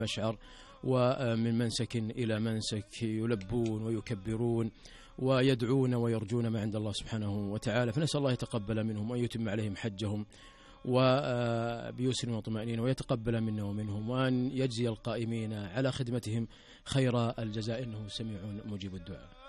مشعر، ومن منسك إلى منسك يلبون ويكبرون ويدعون ويرجون ما عند الله سبحانه وتعالى. فنسأل الله يتقبل منهم وأن يتم عليهم حجهم وبيسر وطمأنينة، ويتقبل منا ومنهم، وأن يجزي القائمين على خدمتهم خير الجزاء، إنه سميع مجيب الدعاء.